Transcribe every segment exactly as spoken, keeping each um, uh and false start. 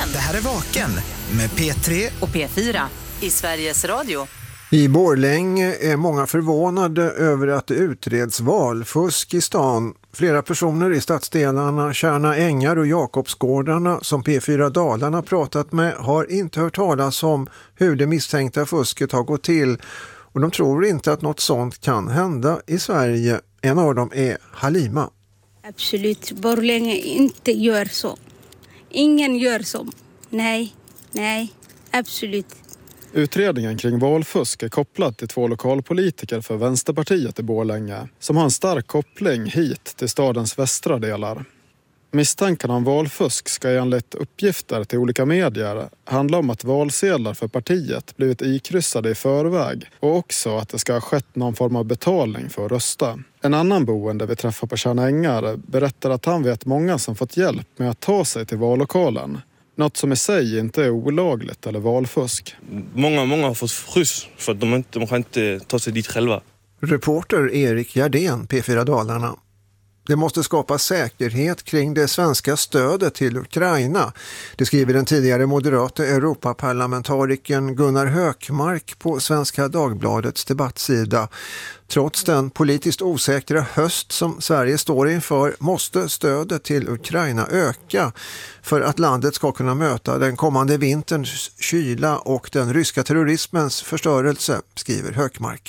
Vaken. Det här är Vaken med P tre och P fyra i Sveriges Radio. I Borlänge är många förvånade över att det utreds valfusk i stan. Flera personer i stadsdelarna Tjärna Ängar och Jakobsgårdarna som P fyra Dalarna pratat med har inte hört talas om hur det misstänkta fusket har gått till. Och de tror inte att något sånt kan hända i Sverige. En av dem är Halima. Absolut, Borlänge inte gör så. Ingen gör så. Nej, nej, absolut. Utredningen kring valfusk är kopplad till två lokalpolitiker för Vänsterpartiet i Borlänge som har en stark koppling hit till stadens västra delar. Misstankarna om valfusk ska enligt uppgifter till olika medier handla om att valsedlar för partiet blivit ikryssade i förväg och också att det ska ha skett någon form av betalning för att rösta. En annan boende vi träffar på Tjärna Ängar berättar att han vet många som fått hjälp med att ta sig till vallokalen. Något som i sig inte är olagligt eller valfusk. Många, många har fått skjuts för att de inte, de kan inte ta sig dit själva. Reporter Erik Gerdén, P fyra Dalarna. Det måste skapas säkerhet kring det svenska stödet till Ukraina. Det skriver den tidigare moderata Europaparlamentarikern Gunnar Hökmark på Svenska Dagbladets debattsida. Trots den politiskt osäkra höst som Sverige står inför måste stödet till Ukraina öka för att landet ska kunna möta den kommande vinterns kyla och den ryska terrorismens förstörelse, skriver Hökmark.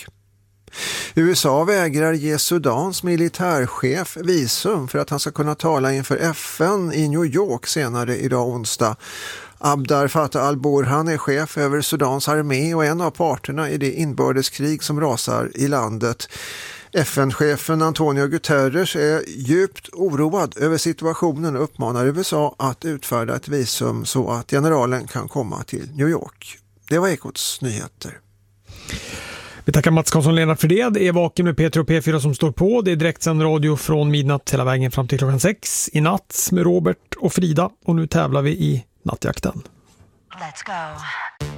U S A vägrar ge Sudans militärchef visum för att han ska kunna tala inför F N i New York senare idag onsdag. Abdar Fattah al-Burhan är chef över Sudans armé och en av parterna i det inbördeskrig som rasar i landet. F N-chefen Antonio Guterres är djupt oroad över situationen och uppmanar U S A att utfärda ett visum så att generalen kan komma till New York. Det var Ekots nyheter. Vi tackar Mats Karlsson-Lena för det. Det är Vaken med P tre och P fyra som står på. Det är direktsänd radio från midnatt hela vägen fram till klockan sex. I natt med Robert och Frida. Och nu tävlar vi i nattjakten. Let's go.